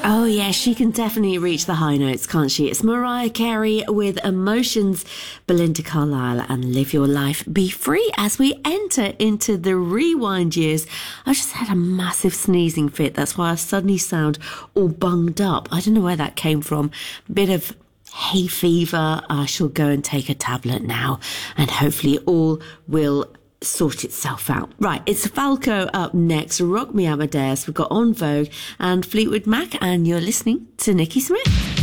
Oh, yeah, she can definitely reach the high notes, can't she? It's Mariah Carey with Emotions, Belinda Carlisle and Live Your Life, Be Free as we enter into the rewind years. I just had a massive sneezing fit. That's why I suddenly sound all bunged up. I don't know where that came from. Bit of hay fever. I shall go and take a tablet now and hopefully all will sort itself out. Right, it's Falco up next. Rock Me Amadeus. We've got En Vogue and Fleetwood Mac, and you're listening to Nikki Smith.